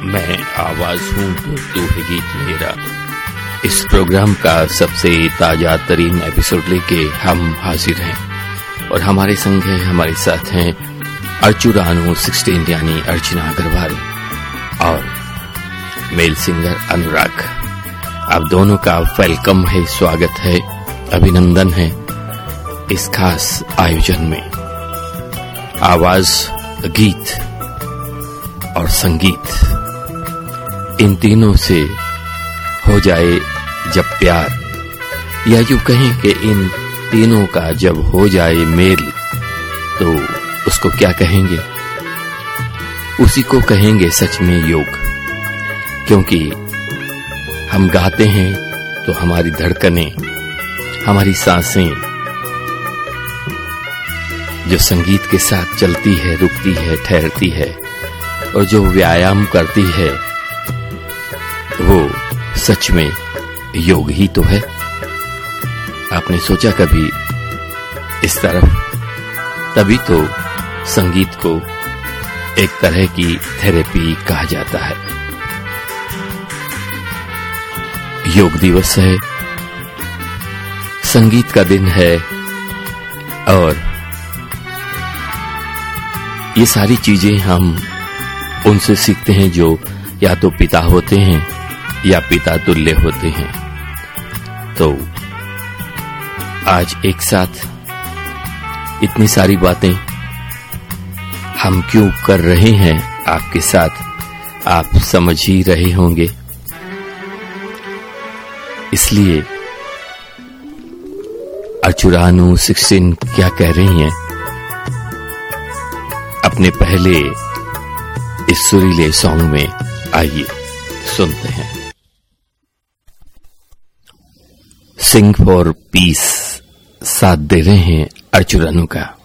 मैं आवाज हूं तो तू है गीत मेरा। इस प्रोग्राम का सबसे ताजा तरीन एपिसोड लेके हम हाजिर हैं और हमारे संग हैं, हमारे साथ हैं अर्चु रानू 16 यानी अर्चना अग्रवाल और मेल सिंगर अनुराग। आप दोनों का वेलकम है, स्वागत है, अभिनंदन है इस खास आयोजन में। आवाज, गीत और संगीत, इन तीनों से हो जाए जब प्यार, या यूं कहें कि इन तीनों का जब हो जाए मेल, तो उसको क्या कहेंगे? उसी को कहेंगे सच में योग। क्योंकि हम गाते हैं तो हमारी धड़कनें, हमारी सांसें जो संगीत के साथ चलती है, रुकती है, ठहरती है और जो व्यायाम करती है, वो सच में योग ही तो है। आपने सोचा कभी इस तरफ? तभी तो संगीत को एक तरह की थेरेपी कहा जाता है। योग दिवस है, संगीत का दिन है और ये सारी चीजें हम उनसे सीखते हैं जो या तो पिता होते हैं या पिता तुल्य होते हैं। तो आज एक साथ इतनी सारी बातें हम क्यों कर रहे हैं आपके साथ, आप समझ ही रहे होंगे। इसलिए अर्चु रानू 16 क्या कह रही हैं, अपने पहले इस सुरीले सॉन्ग में आइए सुनते हैं। सिंग फॉर पीस साथ दे रहे हैं अर्चु रानू का।